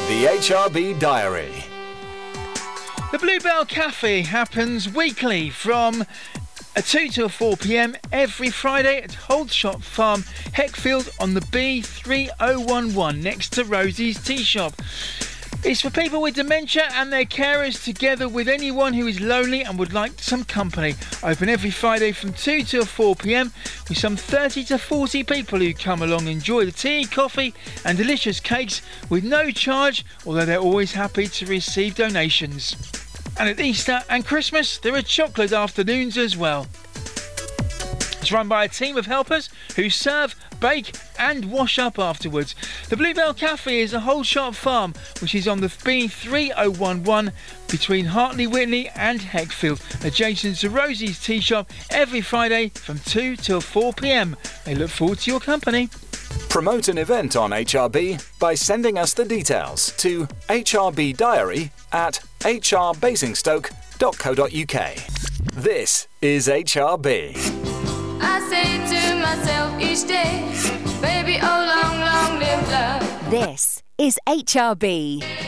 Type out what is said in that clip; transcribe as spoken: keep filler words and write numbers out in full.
The H R B Diary. The Bluebell Cafe happens weekly from two till four p.m. every Friday at Holdshot Farm, Heckfield on the B three oh one one next to Rosie's Tea Shop. It's for people with dementia and their carers, together with anyone who is lonely and would like some company. Open every Friday from two till four p.m. with some thirty to forty people who come along and enjoy the tea, coffee and delicious cakes with no charge, although they're always happy to receive donations. And at Easter and Christmas there are chocolate afternoons as well. It's run by a team of helpers who serve, bake and wash up afterwards. The Bluebell Cafe is a Holdshot Farm, which is on the B three oh one one between Hartley Whitney and Heckfield, adjacent to Rosie's Tea Shop, every Friday from two till four p.m. They look forward to your company. Promote an event on H R B by sending us the details to H R B Diary at h r basingstoke dot co dot u k. This is H R B. I say to myself each day, baby, oh long, long live love. This is H R B.